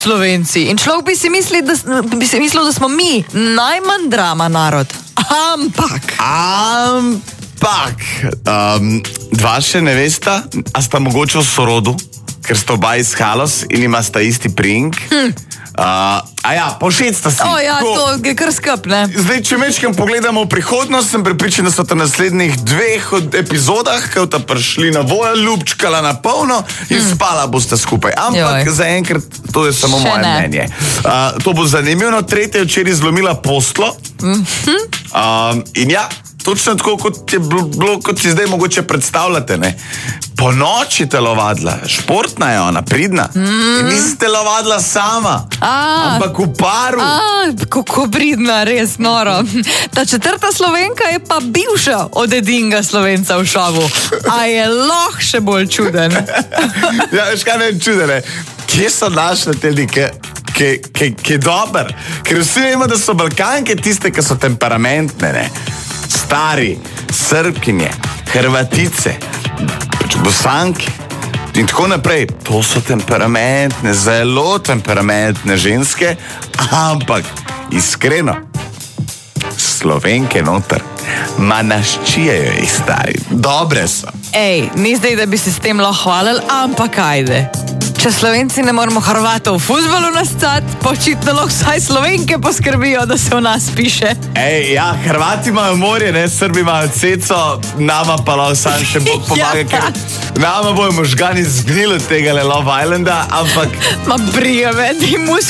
Slovenci. In človek bi si mislil, da smo mi najmanj drama narod. Ampak, dva še ne vesta, a sta mogoče v sorodu, ker sta oba iz Halos in ima sta isti priimk. Povšet sta si. To je kar skrb, ne? Zdaj, če mečkam pogledamo v prihodnost, sem prepričan, da so ta naslednjih 2 epizodah, ko sta prišli na voja, ljubčkala na polno in spala boste skupaj. Ampak zaenkrat to je samo moje mnenje. To bo zanimivo, tretja je včeraj zlomila poslo. In ja, točno tako, kot je bilo, kot si zdaj mogoče predstavljate, ne? Po noči telovadila, športna je ona, pridna. In nisi telovadila sama, ampak v paru. Kako pridna, res noro. Ta četrta Slovenka je pa bivša od edinega Slovenca v šovu. A je lahko še bolj čuden. Ja, veš kaj ne čudene? Kje so našle te ki je dober? Ker vsi vemo, da so Balkanke tiste, ki so temperamentne, ne? Stari, Srbkinje, Hrvatice, Bosanke in tako naprej. To so temperamentne, zelo temperamentne ženske, ampak iskreno, Slovenke noter, naščijajo jih stari, dobre so. Ni zdaj, da bi se s tem lahko hvalili, ampak ajde. Če Slovenci ne moramo Hrvatov v fuzbalu nascati, očitno lahko vsaj Slovenke poskrbijo, da se v nas piše. Hrvati imajo morje, ne, Srbi imajo ceco, nama pa lahko sam še Bog pomaga, ker nama bojo možgani zgnili od tega Love Islanda, ampak... Ma brige me, ti mus